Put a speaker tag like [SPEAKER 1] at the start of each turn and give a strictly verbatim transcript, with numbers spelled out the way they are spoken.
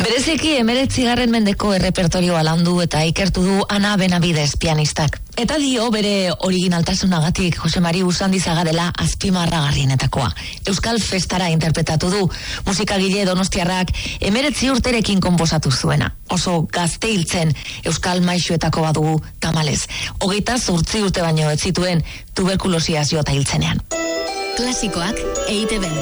[SPEAKER 1] Bereziki emeretzigarren mendeko errepertorioa landu eta ikertu du Ana Benavides pianistak. Eta dio bere originaltasunagatik Jose Mari Usandizaga dela azpimarragarrienetakoa. Euskal Festara interpretatu du, musikagile donostiarrak emeretzi urterekin konposatu zuena. Oso gazte hiltzen Euskal Maisuetako badugu tamalez. Hogeita zortzi urte baino ez zituen tuberkulosiaz jota hiltzenean.
[SPEAKER 2] Klasikoak E I Te Ben.